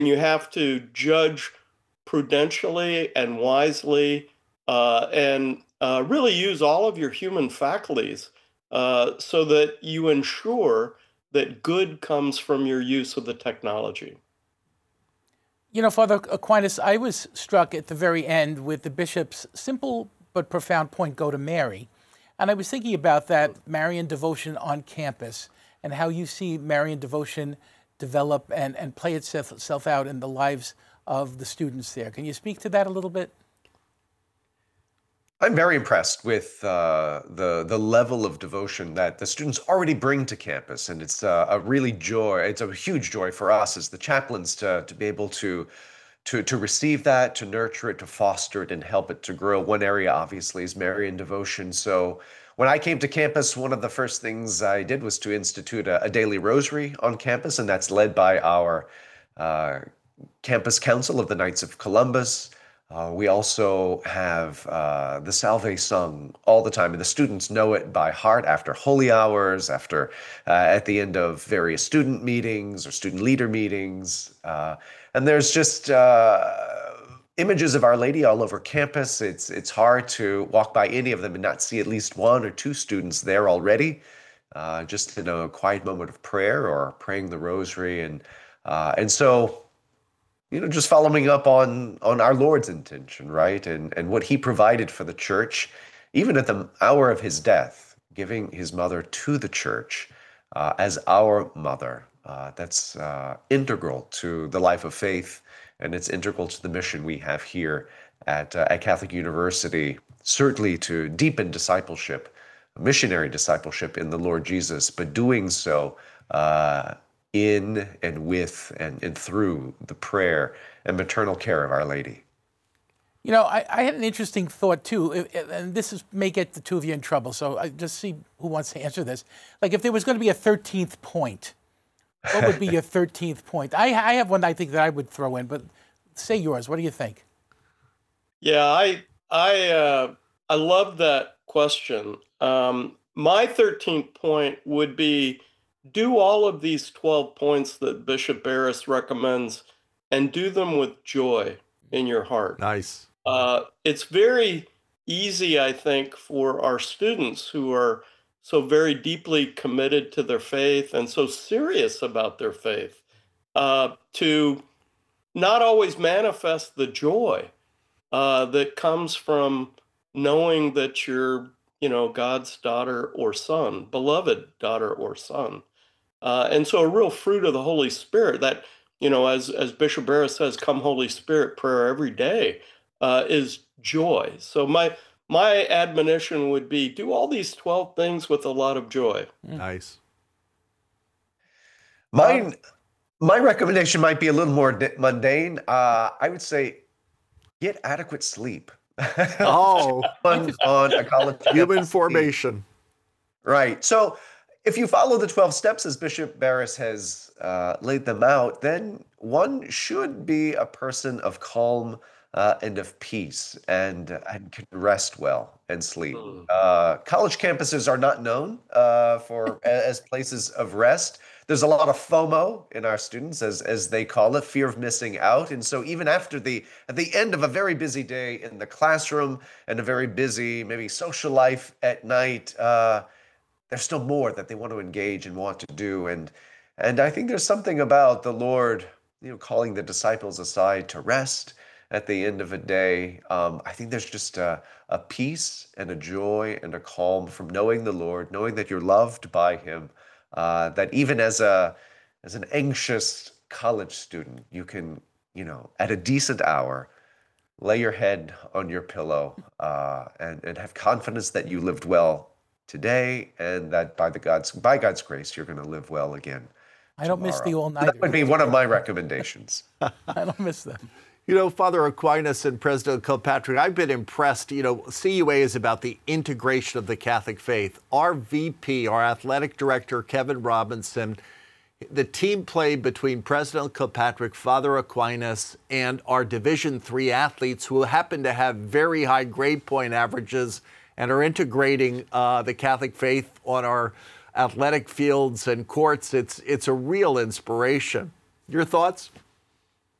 you have to judge prudentially and wisely, and really use all of your human faculties so that you ensure that good comes from your use of the technology. You know, Father Aquinas, I was struck at the very end with the bishop's simple but profound point, go to Mary. And I was thinking about that Marian devotion on campus and how you see Marian devotion develop and play itself out in the lives of the students there. Can you speak to that a little bit? I'm very impressed with the level of devotion that the students already bring to campus, and it's a really joy. It's a huge joy for us as the chaplains to be able to receive that, to nurture it, to foster it, and help it to grow. One area, obviously, is Marian devotion. So when I came to campus, one of the first things I did was to institute a daily rosary on campus, and that's led by our campus council of the Knights of Columbus. We also have the Salve sung all the time, and the students know it by heart after holy hours, after at the end of various student meetings or student leader meetings. And there's just images of Our Lady all over campus. It's hard to walk by any of them and not see at least one or two students there already, just in a quiet moment of prayer or praying the rosary. And so, just following up on our Lord's intention, right? And what he provided for the church, even at the hour of his death, giving his mother to the church as our mother. That's integral to the life of faith, and it's integral to the mission we have here at Catholic University, certainly to deepen discipleship, missionary discipleship in the Lord Jesus, but doing so in and with and through the prayer and maternal care of Our Lady. You know, I had an interesting thought too, and may get the two of you in trouble, so I just see who wants to answer this. Like, if there was going to be a 13th point, what would be your 13th point? I have one I think that I would throw in, but say yours. What do you think? Yeah, I love that question. My 13th point would be, do all of these 12 points that Bishop Barris recommends and do them with joy in your heart. Nice. It's very easy, I think, for our students who are so very deeply committed to their faith and so serious about their faith to not always manifest the joy that comes from knowing that you're, God's daughter or son, beloved daughter or son. And so a real fruit of the Holy Spirit that, as Bishop Barris says, come Holy Spirit prayer every day is joy. So my admonition would be, do all these 12 things with a lot of joy. Nice. My recommendation might be a little more mundane. I would say get adequate sleep. Oh, on a college human formation. Right. So if you follow the 12 steps as Bishop Barris has laid them out, then one should be a person of calm and of peace and can rest well and sleep. College campuses are not known as places of rest. There's a lot of FOMO in our students, as they call it, fear of missing out. And so even at the end of a very busy day in the classroom and a very busy maybe social life at night, there's still more that they want to engage and want to do. And I think there's something about the Lord, calling the disciples aside to rest at the end of a day. I think there's just a peace and a joy and a calm from knowing the Lord, knowing that you're loved by him, that even as an anxious college student, you can, at a decent hour, lay your head on your pillow and have confidence that you lived well today, and that by God's grace, you're going to live well again. I don't miss the all-nighter. That would be one of my recommendations. I don't miss them. Father Aquinas and President Kilpatrick, I've been impressed. CUA is about the integration of the Catholic faith. Our VP, our athletic director, Kevin Robinson, the team play between President Kilpatrick, Father Aquinas, and our Division III athletes who happen to have very high grade point averages and are integrating the Catholic faith on our athletic fields and courts. It's a real inspiration. Your thoughts?